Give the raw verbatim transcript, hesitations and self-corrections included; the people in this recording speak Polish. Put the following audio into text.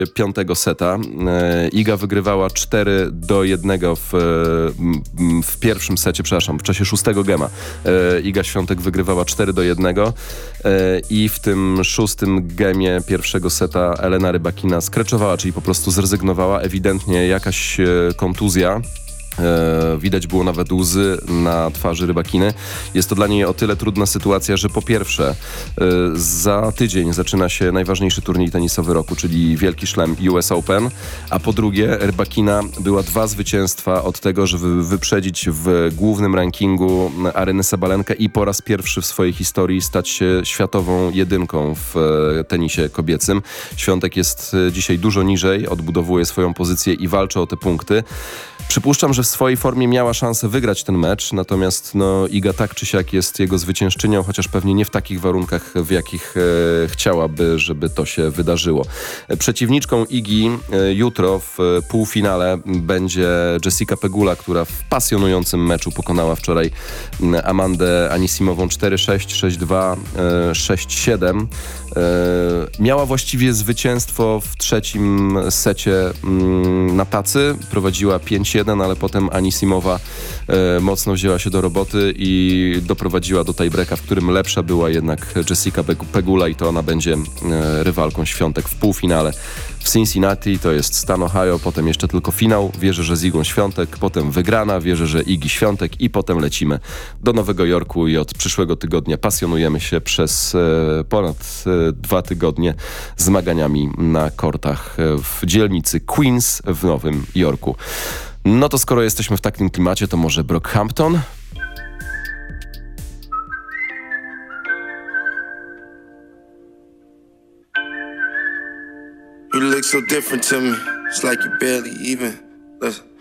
piątego seta. Iga wygrywała cztery do jednego w, w pierwszym secie, przepraszam, w czasie szóstego gema. Iga Świątek wygrywała cztery do jednego i w tym szóstym gemie pierwszego seta Elena Rybakina skreczowała, czyli po prostu zrezygnowała. Ewidentnie jakaś kontuzja. E, widać było nawet łzy na twarzy Rybakiny. Jest to dla niej o tyle trudna sytuacja, że po pierwsze e, za tydzień zaczyna się najważniejszy turniej tenisowy roku, czyli Wielki Szlem U S Open, a po drugie Rybakina była dwa zwycięstwa od tego, żeby wyprzedzić w głównym rankingu Areny Sabalenkę i po raz pierwszy w swojej historii stać się światową jedynką w e, tenisie kobiecym. Świątek jest dzisiaj dużo niżej, odbudowuje swoją pozycję i walczy o te punkty. Przypuszczam, że w swojej formie miała szansę wygrać ten mecz, natomiast no, Iga tak czy siak jest jego zwyciężczynią, chociaż pewnie nie w takich warunkach, w jakich e, chciałaby, żeby to się wydarzyło. Przeciwniczką Igi e, jutro w e, półfinale będzie Jessica Pegula, która w pasjonującym meczu pokonała wczoraj Amandę Anisimową cztery sześć, sześć dwa, e, sześć siedem. E, miała właściwie zwycięstwo w trzecim secie mm, na tacy, prowadziła pięć jeden, ale potem Anisimowa e, mocno wzięła się do roboty i doprowadziła do tiebreaka, w którym lepsza była jednak Jessica Pegula i to ona będzie e, rywalką Świątek w półfinale w Cincinnati, to jest stan Ohio, potem jeszcze tylko finał, wierzę, że z Igą Świątek, potem wygrana, wierzę, że Igi Świątek i potem lecimy do Nowego Jorku i od przyszłego tygodnia pasjonujemy się przez e, ponad e, dwa tygodnie zmaganiami na kortach w dzielnicy Queens w Nowym Jorku. No to skoro jesteśmy w takim klimacie, to może Brockhampton? You look so different to me. It's like you barely even listen.